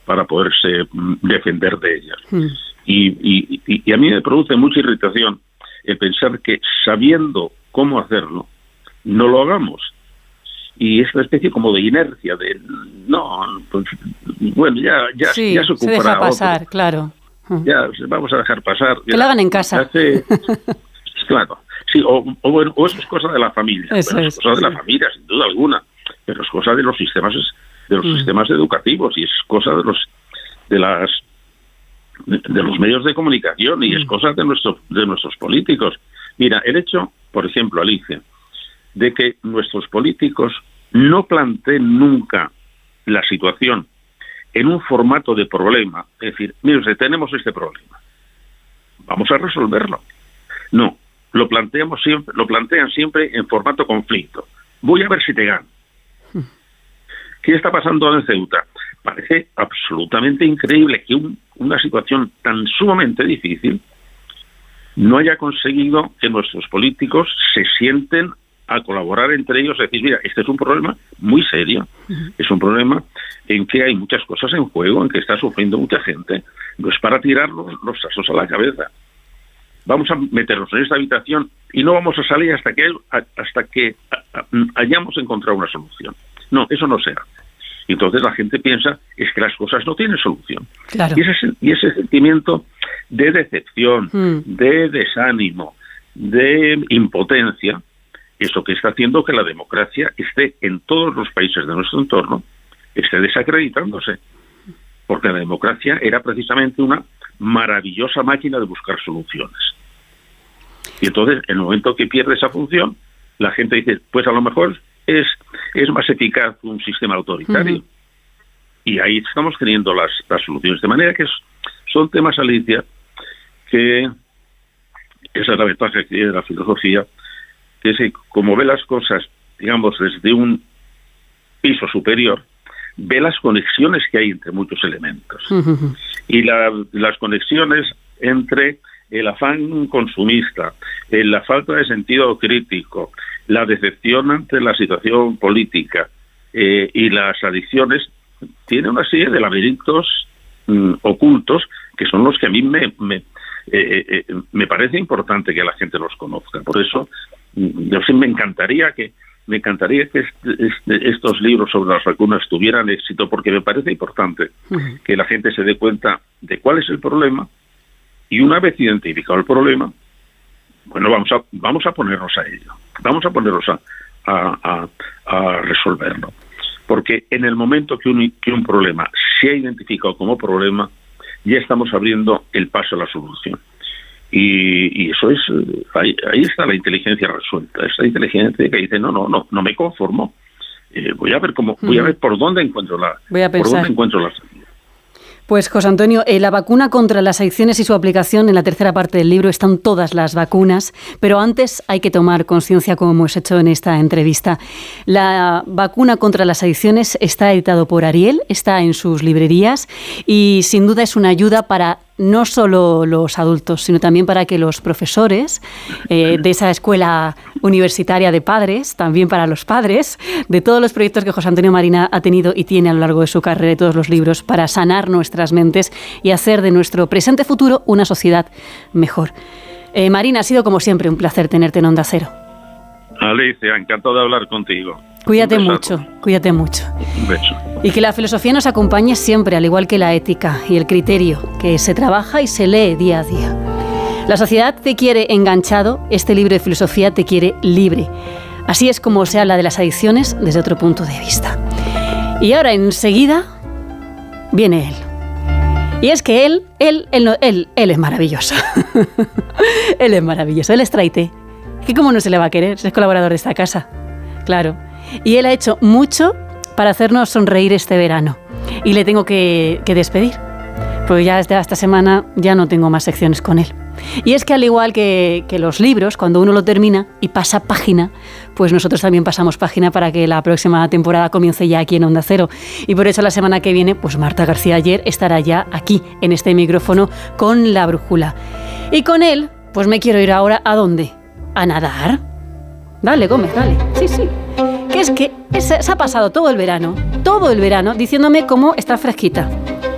para poderse defender de ellas. Y a mí me produce mucha irritación el pensar que, sabiendo cómo hacerlo, no lo hagamos. Y es una especie como de inercia, de no, pues, bueno, ya se ocupará. Se deja pasar, otro. claro. Ya, vamos a dejar pasar. Que lo hagan en casa. Claro, sí, o eso es cosa de la familia. Eso es cosa de la familia, sin duda alguna, pero es cosa de los sistemas sistemas educativos, y es cosa de los medios de comunicación, y es cosa de nuestros políticos. Mira, el hecho, por ejemplo, Alicia, de que nuestros políticos no planteen nunca la situación en un formato de problema, es decir, mire usted, tenemos este problema, vamos a resolverlo. No, lo plantean siempre en formato conflicto. Voy a ver si te gano. ¿Qué está pasando en Ceuta? Parece absolutamente increíble que una situación tan sumamente difícil no haya conseguido que nuestros políticos se sienten a colaborar entre ellos, decir, mira, este es un problema muy serio, es un problema en que hay muchas cosas en juego, en que está sufriendo mucha gente, no es para tirar los asos a la cabeza. Vamos a meternos en esta habitación y no vamos a salir hasta que hayamos encontrado una solución. No, eso no se hace. Y entonces la gente piensa es que las cosas no tienen solución. Claro. Y ese sentimiento de decepción, de desánimo, de impotencia, eso que está haciendo que la democracia esté en todos los países de nuestro entorno, esté desacreditándose. Porque la democracia era precisamente una maravillosa máquina de buscar soluciones. Y entonces, en el momento que pierde esa función, la gente dice, pues a lo mejor es más eficaz un sistema autoritario. Y ahí estamos teniendo las soluciones. De manera que son temas, Alicia, que esa es la ventaja que tiene la filosofía, que es que como ve las cosas, digamos, desde un piso superior, ve las conexiones que hay entre muchos elementos. Y las conexiones entre el afán consumista, la falta de sentido crítico, la decepción ante la situación política y las adicciones, tiene una serie de laberintos ocultos que son los que a mí me parece importante que la gente los conozca. Por eso, yo sí me encantaría que estos libros sobre las vacunas tuvieran éxito, porque me parece importante que la gente se dé cuenta de cuál es el problema, y una vez identificado el problema, bueno, vamos a ponernos a ello, vamos a ponernos a resolverlo. Porque en el momento que un problema se ha identificado como problema, ya estamos abriendo el paso a la solución. Y eso es, ahí está la inteligencia resuelta, esa inteligencia que dice, no me conformo, voy a ver por dónde encuentro la salida. Pues José Antonio, la vacuna contra las adicciones y su aplicación, en la tercera parte del libro están todas las vacunas, pero antes hay que tomar conciencia, como hemos hecho en esta entrevista. La vacuna contra las adicciones está editado por Ariel, está en sus librerías y sin duda es una ayuda para no solo los adultos, sino también para que los profesores de esa escuela universitaria de padres, también para los padres, de todos los proyectos que José Antonio Marina ha tenido y tiene a lo largo de su carrera y todos los libros para sanar nuestras mentes y hacer de nuestro presente futuro una sociedad mejor. Marina, ha sido como siempre un placer tenerte en Onda Cero. Alicia, encantado de hablar contigo. Cuídate mucho, cuídate mucho. Un beso. Y que la filosofía nos acompañe siempre, al igual que la ética y el criterio, que se trabaja y se lee día a día. La sociedad te quiere enganchado, este libro de filosofía te quiere libre. Así es como se habla de las adicciones desde otro punto de vista. Y ahora enseguida viene él. Y es que él es maravilloso. Él es maravilloso, él es Traité. ¿Que cómo no se le va a querer? Es colaborador de esta casa. Claro. Y él ha hecho mucho para hacernos sonreír este verano. Y le tengo que despedir. Porque ya desde esta semana ya no tengo más secciones con él. Y es que al igual que los libros, cuando uno lo termina y pasa página, pues nosotros también pasamos página para que la próxima temporada comience ya aquí en Onda Cero. Y por eso la semana que viene, pues Marta García Ayer estará ya aquí, en este micrófono, con La Brújula. Y con él, pues me quiero ir ahora, ¿a dónde? ¿A nadar? Dale, Gómez, dale. Sí. Que es que se ha pasado todo el verano diciéndome cómo está fresquita.